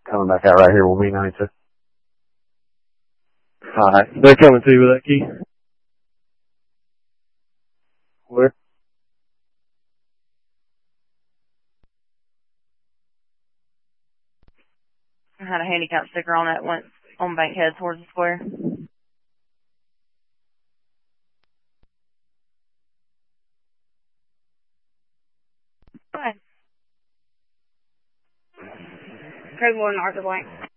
Coming back out right here with me, 92. Alright, they're coming to you with that key. Where? I had a handicap sticker on it, went on Bankhead towards the square. Go ahead. Code 1, Arthur Blank.